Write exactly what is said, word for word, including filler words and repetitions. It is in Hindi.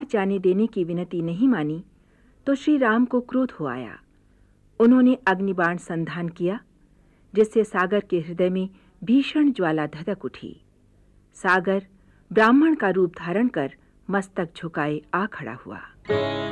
जाने देने की विनती नहीं मानी तो श्री राम को क्रोध हो आया। उन्होंने अग्निबाण संधान किया, जिससे सागर के हृदय में भीषण ज्वाला धधक उठी। सागर ब्राह्मण का रूप धारण कर मस्तक झुकाए आ खड़ा हुआ।